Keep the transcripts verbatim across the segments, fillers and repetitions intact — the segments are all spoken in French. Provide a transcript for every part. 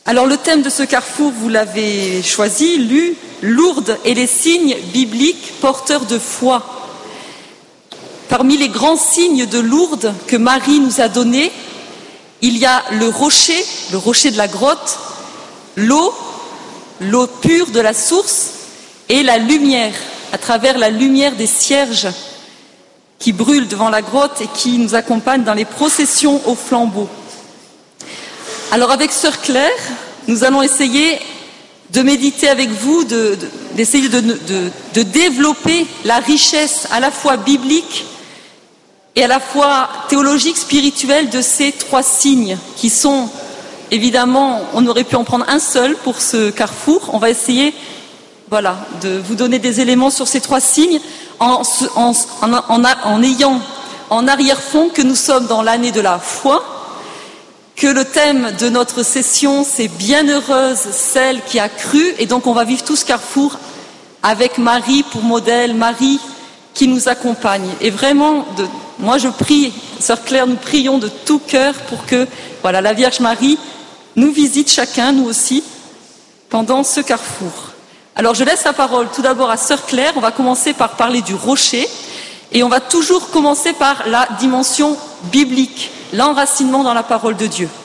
Alors le thème de ce carrefour, vous l'avez choisi, lu, Lourdes et les signes bibliques porteurs de foi. Parmi les grands signes de Lourdes que Marie nous a donnés, il y a le rocher, le rocher de la grotte, l'eau, l'eau pure de la source et la lumière, à travers la lumière des cierges qui brûlent devant la grotte et qui nous accompagnent dans les processions au flambeau. Alors avec Sœur Claire, nous allons essayer de méditer avec vous, de, de, d'essayer de, de, de développer la richesse à la fois biblique et à la fois théologique, spirituelle de ces trois signes qui sont, évidemment, on aurait pu en prendre un seul pour ce carrefour. On va essayer, voilà, de vous donner des éléments sur ces trois signes en, en, en, en, en ayant en arrière-fond que nous sommes dans l'année de la foi, que le thème de notre session, c'est « Bienheureuse celle qui a cru », et donc on va vivre tout ce carrefour avec Marie pour modèle, Marie qui nous accompagne. Et vraiment, de, moi je prie, Sœur Claire, nous prions de tout cœur pour que voilà, la Vierge Marie nous visite chacun, nous aussi, pendant ce carrefour. Alors je laisse la parole tout d'abord à Sœur Claire. On va commencer par parler du rocher, et on va toujours commencer par la dimension biblique, l'enracinement dans la parole de Dieu.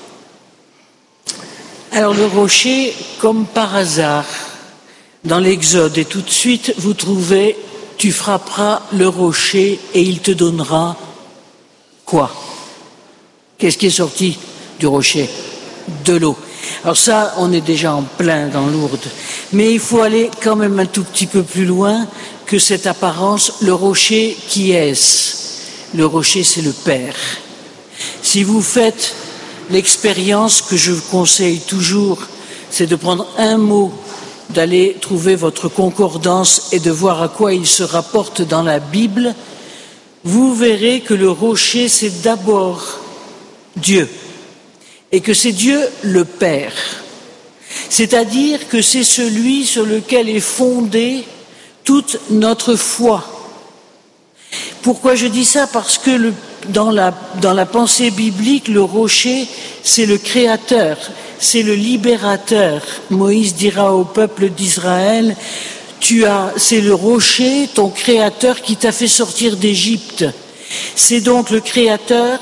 Alors le rocher, comme par hasard, dans l'Exode, et tout de suite vous trouvez, tu frapperas le rocher et il te donnera quoi? Qu'est-ce qui est sorti du rocher? De l'eau. Alors ça, on est déjà en plein dans Lourdes. Mais il faut aller quand même un tout petit peu plus loin que cette apparence. Le rocher, qui est-ce? Le rocher, c'est le Père. Si vous faites l'expérience que je vous conseille toujours, c'est de prendre un mot, d'aller trouver votre concordance et de voir à quoi il se rapporte dans la Bible, vous verrez que le rocher, c'est d'abord Dieu, et que c'est Dieu le Père. C'est-à-dire que c'est celui sur lequel est fondée toute notre foi. Pourquoi je dis ça? Parce que le Dans la, dans la pensée biblique, le rocher, c'est le créateur, c'est le libérateur. Moïse dira au peuple d'Israël, tu as, c'est le rocher, ton créateur, qui t'a fait sortir d'Égypte. C'est donc le créateur,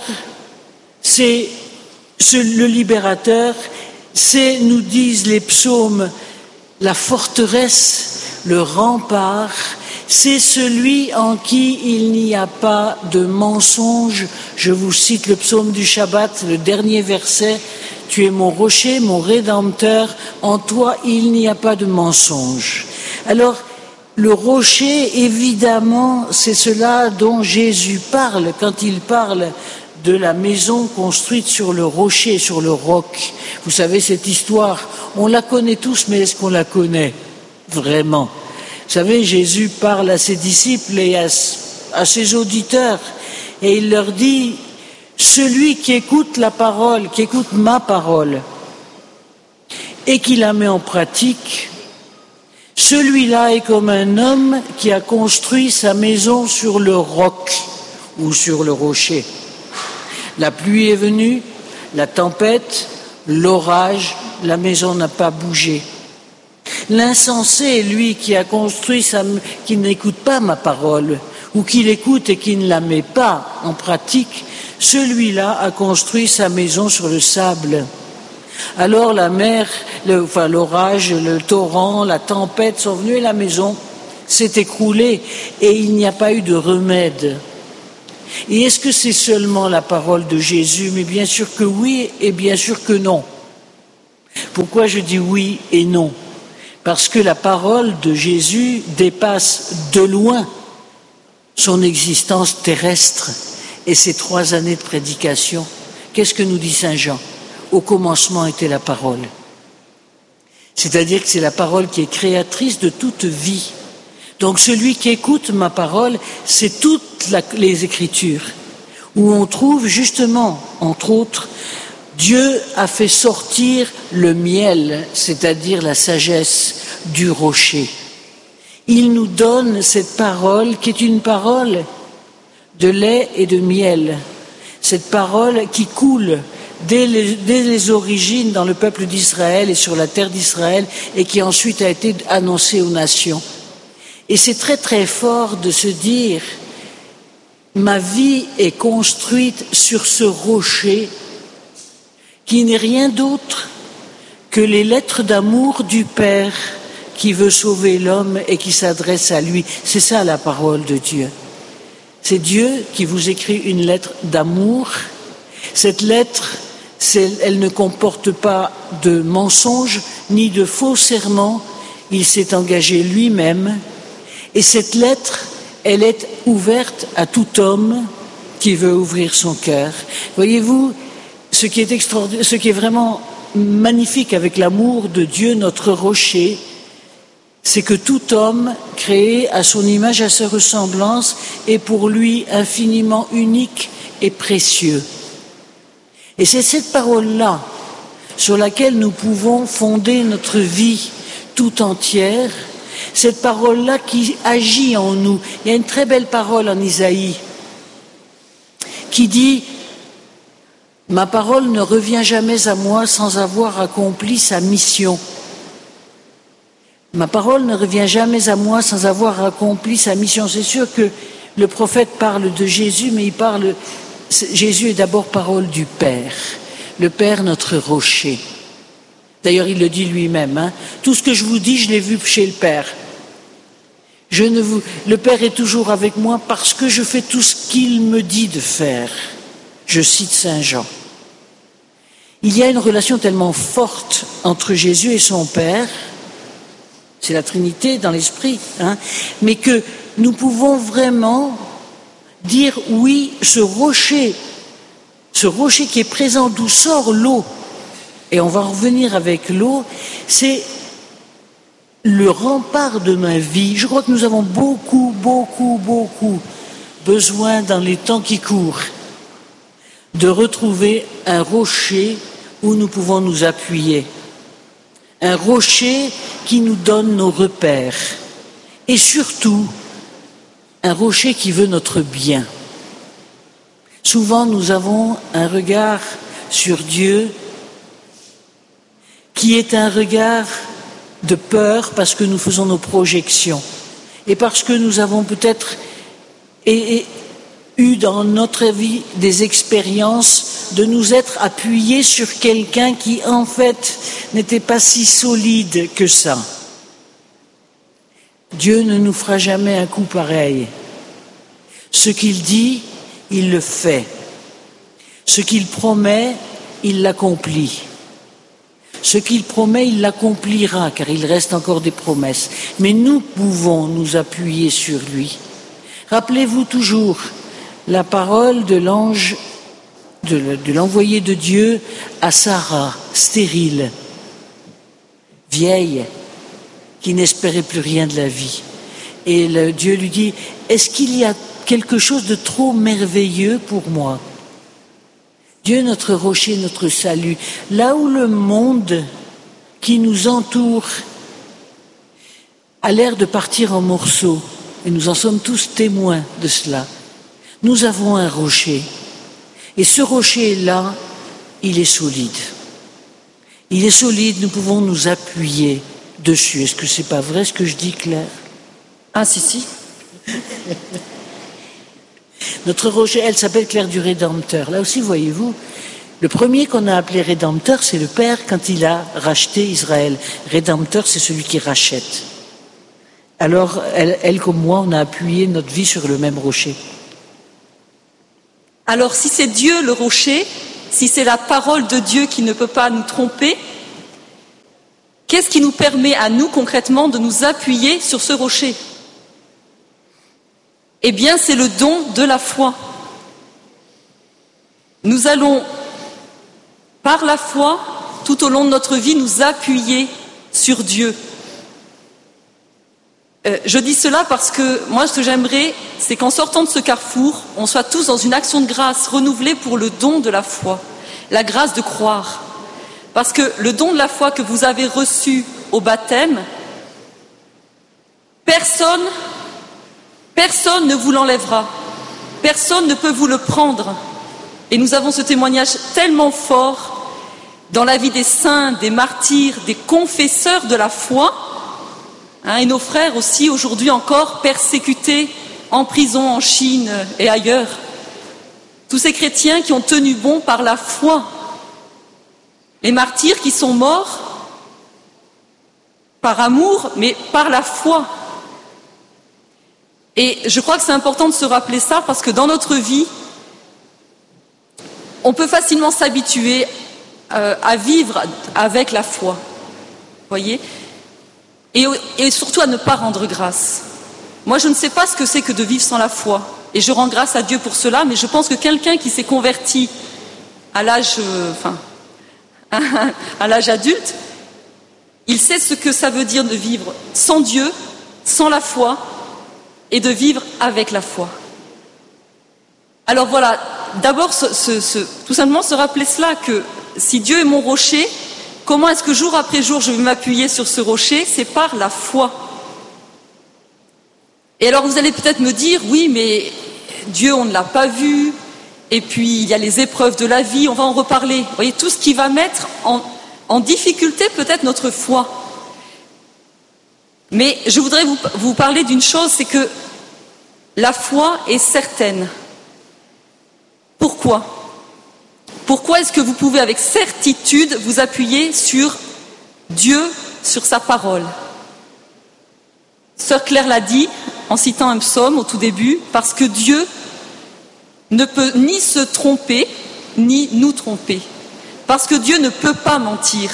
c'est ce, le libérateur, c'est, nous disent les psaumes, la forteresse, le rempart. C'est celui en qui il n'y a pas de mensonge. Je vous cite le psaume du Shabbat, le dernier verset. Tu es mon rocher, mon rédempteur. En toi, il n'y a pas de mensonge. Alors, le rocher, évidemment, c'est cela dont Jésus parle quand il parle de la maison construite sur le rocher, sur le roc. Vous savez, cette histoire, on la connaît tous, mais est-ce qu'on la connaît vraiment? Vous savez, Jésus parle à ses disciples et à, à ses auditeurs, et il leur dit, celui qui écoute la parole, qui écoute ma parole, et qui la met en pratique, celui-là est comme un homme qui a construit sa maison sur le roc ou sur le rocher. La pluie est venue, la tempête, l'orage, la maison n'a pas bougé. L'insensé, lui, qui a construit sa, qui n'écoute pas ma parole, ou qui l'écoute et qui ne la met pas en pratique, celui-là a construit sa maison sur le sable. Alors la mer, le, enfin l'orage, le torrent, la tempête sont venus et la maison s'est écroulée et il n'y a pas eu de remède. Et est-ce que c'est seulement la parole de Jésus? Mais bien sûr que oui et bien sûr que non. Pourquoi je dis oui et non? Parce que la parole de Jésus dépasse de loin son existence terrestre et ses trois années de prédication. Qu'est-ce que nous dit Saint Jean? Au commencement était la parole. C'est-à-dire que c'est la parole qui est créatrice de toute vie. Donc celui qui écoute ma parole, c'est toutes la, les Écritures, où on trouve justement, entre autres, Dieu a fait sortir le miel, c'est-à-dire la sagesse du rocher. Il nous donne cette parole qui est une parole de lait et de miel, cette parole qui coule dès les, dès les origines dans le peuple d'Israël et sur la terre d'Israël, et qui ensuite a été annoncé aux nations. Et c'est très très fort de se dire, ma vie est construite sur ce rocher qui n'est rien d'autre que les lettres d'amour du Père qui veut sauver l'homme et qui s'adresse à lui. C'est ça la parole de Dieu. C'est Dieu qui vous écrit une lettre d'amour. Cette lettre, c'est, elle ne comporte pas de mensonges ni de faux serments. Il s'est engagé lui-même. Et cette lettre, elle est ouverte à tout homme qui veut ouvrir son cœur. Voyez-vous, ce qui est extraordinaire, ce qui est vraiment magnifique avec l'amour de Dieu, notre rocher, c'est que tout homme, créé à son image, à sa ressemblance, est pour lui infiniment unique et précieux. Et c'est cette parole-là sur laquelle nous pouvons fonder notre vie tout entière, cette parole-là qui agit en nous. Il y a une très belle parole en Isaïe qui dit « Ma parole ne revient jamais à moi sans avoir accompli sa mission. » Ma parole ne revient jamais à moi sans avoir accompli sa mission. C'est sûr que le prophète parle de Jésus, mais il parle, Jésus est d'abord parole du Père. Le Père, notre rocher. D'ailleurs, il le dit lui-même, hein, tout ce que je vous dis, je l'ai vu chez le Père. Je ne vous, le Père est toujours avec moi parce que je fais tout ce qu'il me dit de faire. Je cite Saint Jean. Il y a une relation tellement forte entre Jésus et son Père, c'est la Trinité dans l'esprit, hein, mais que nous pouvons vraiment dire oui, ce rocher, ce rocher qui est présent d'où sort l'eau, et on va revenir avec l'eau, c'est le rempart de ma vie. Je crois que nous avons beaucoup, beaucoup, beaucoup besoin dans les temps qui courent de retrouver un rocher où nous pouvons nous appuyer. Un rocher qui nous donne nos repères. Et surtout, un rocher qui veut notre bien. Souvent, nous avons un regard sur Dieu qui est un regard de peur parce que nous faisons nos projections et parce que nous avons peut-être et, et, eu dans notre vie des expériences de nous être appuyés sur quelqu'un qui en fait n'était pas si solide que ça. Dieu ne nous fera jamais un coup pareil. Ce qu'il dit, il le fait. Ce qu'il promet, il l'accomplit. Ce qu'il promet, il l'accomplira, car il reste encore des promesses. Mais nous pouvons nous appuyer sur lui. Rappelez-vous toujours la parole de l'ange, de, de l'envoyé de Dieu à Sarah, stérile, vieille, qui n'espérait plus rien de la vie. Et le, Dieu lui dit, est-ce qu'il y a quelque chose de trop merveilleux pour moi ? Dieu, notre rocher, notre salut, là où le monde qui nous entoure a l'air de partir en morceaux, et nous en sommes tous témoins de cela, nous avons un rocher. Et ce rocher-là, il est solide. Il est solide, nous pouvons nous appuyer dessus. Est-ce que c'est pas vrai ce que je dis, Claire ? Ah, si, si. Notre rocher, elle s'appelle Claire du Rédempteur. Là aussi, voyez-vous, le premier qu'on a appelé Rédempteur, c'est le Père quand il a racheté Israël. Rédempteur, c'est celui qui rachète. Alors, elle, elle comme moi, on a appuyé notre vie sur le même rocher. Alors, si c'est Dieu le rocher, si c'est la parole de Dieu qui ne peut pas nous tromper, qu'est-ce qui nous permet à nous concrètement de nous appuyer sur ce rocher ? Eh bien, c'est le don de la foi. Nous allons, par la foi, tout au long de notre vie, nous appuyer sur Dieu. Euh, je dis cela parce que moi, ce que j'aimerais, c'est qu'en sortant de ce carrefour, on soit tous dans une action de grâce renouvelée pour le don de la foi, la grâce de croire. Parce que le don de la foi que vous avez reçu au baptême, personne, personne ne vous l'enlèvera, personne ne peut vous le prendre. Et nous avons ce témoignage tellement fort dans la vie des saints, des martyrs, des confesseurs de la foi, hein, et nos frères aussi aujourd'hui encore persécutés en prison en Chine et ailleurs. Tous ces chrétiens qui ont tenu bon par la foi. Les martyrs qui sont morts par amour, mais par la foi. Et je crois que c'est important de se rappeler ça parce que dans notre vie, on peut facilement s'habituer euh, à vivre avec la foi, voyez, et, et surtout à ne pas rendre grâce. Moi, je ne sais pas ce que c'est que de vivre sans la foi, et je rends grâce à Dieu pour cela, mais je pense que quelqu'un qui s'est converti à l'âge, euh, enfin, à l'âge adulte, il sait ce que ça veut dire de vivre sans Dieu, sans la foi, et de vivre avec la foi. Alors voilà, d'abord, ce, ce, ce, tout simplement se rappeler cela, que si Dieu est mon rocher, comment est-ce que jour après jour je vais m'appuyer sur ce rocher? C'est par la foi. Et alors vous allez peut-être me dire, oui, mais Dieu, on ne l'a pas vu, et puis il y a les épreuves de la vie, on va en reparler. Vous voyez, tout ce qui va mettre en, en difficulté peut-être notre foi. Mais je voudrais vous, vous parler d'une chose, c'est que la foi est certaine. Pourquoi? Pourquoi est-ce que vous pouvez avec certitude vous appuyer sur Dieu, sur sa parole? Sœur Claire l'a dit en citant un psaume au tout début, parce que Dieu ne peut ni se tromper, ni nous tromper. Parce que Dieu ne peut pas mentir.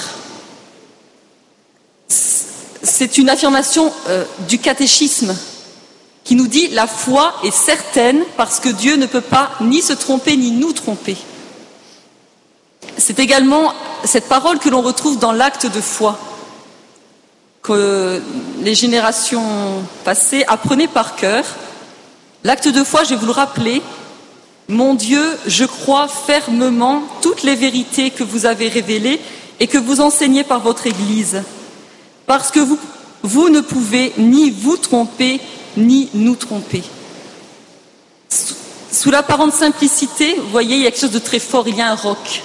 C'est une affirmation euh, du catéchisme qui nous dit la foi est certaine parce que Dieu ne peut pas ni se tromper ni nous tromper. C'est également cette parole que l'on retrouve dans l'acte de foi, que les générations passées apprenaient par cœur. L'acte de foi, je vais vous le rappeler. Mon Dieu, je crois fermement toutes les vérités que vous avez révélées et que vous enseignez par votre Église. Parce que vous, vous ne pouvez ni vous tromper, ni nous tromper. Sous l'apparente simplicité, vous voyez, il y a quelque chose de très fort, il y a un roc.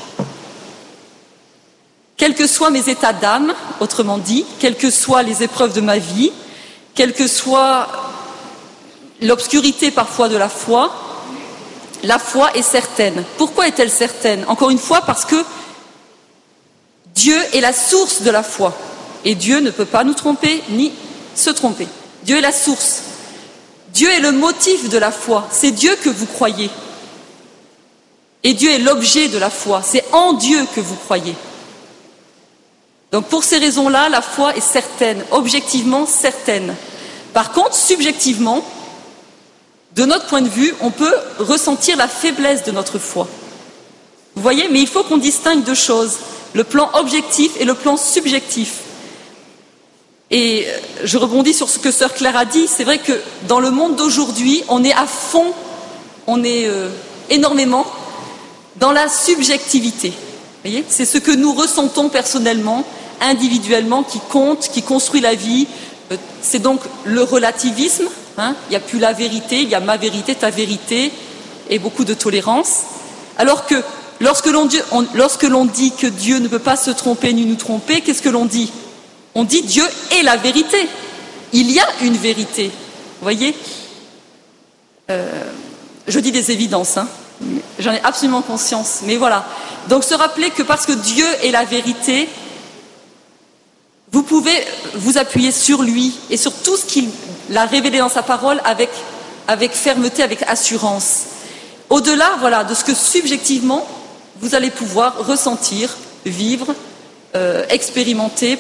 Quels que soient mes états d'âme, autrement dit, quelles que soient les épreuves de ma vie, quelle que soit l'obscurité parfois de la foi, la foi est certaine. Pourquoi est-elle certaine? Encore une fois, parce que Dieu est la source de la foi. Et Dieu ne peut pas nous tromper ni se tromper. Dieu est la source. Dieu est le motif de la foi. C'est Dieu que vous croyez. Et Dieu est l'objet de la foi. C'est en Dieu que vous croyez. Donc pour ces raisons-là, la foi est certaine, objectivement certaine. Par contre, subjectivement, de notre point de vue, on peut ressentir la faiblesse de notre foi. Vous voyez, mais il faut qu'on distingue deux choses, le plan objectif et le plan subjectif. Et je rebondis sur ce que sœur Claire a dit, c'est vrai que dans le monde d'aujourd'hui, on est à fond, on est euh, énormément dans la subjectivité. Vous voyez, c'est ce que nous ressentons personnellement, individuellement, qui compte, qui construit la vie. Euh, c'est donc le relativisme, hein, il n'y a plus la vérité, il y a ma vérité, ta vérité, et beaucoup de tolérance. Alors que lorsque l'on, on, lorsque l'on dit que Dieu ne peut pas se tromper ni nous tromper, qu'est-ce que l'on dit? On dit Dieu est la vérité. Il y a une vérité. Vous voyez, euh, je dis des évidences, hein, j'en ai absolument conscience. Mais voilà. Donc se rappeler que parce que Dieu est la vérité, vous pouvez vous appuyer sur lui et sur tout ce qu'il a révélé dans sa parole avec, avec fermeté, avec assurance. Au-delà, voilà, de ce que subjectivement vous allez pouvoir ressentir, vivre, euh, expérimenter.